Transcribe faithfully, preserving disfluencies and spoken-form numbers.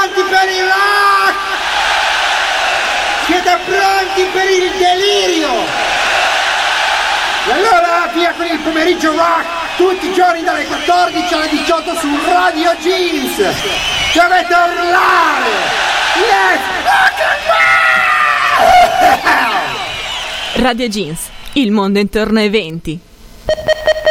pronti per il rock? Siete pronti per il delirio? E allora via con il pomeriggio rock, tutti i giorni dalle quattordici alle diciotto su Radio Jeans. Dovete urlare! Let's rock and roll! Radio Jeans, il mondo intorno ai venti.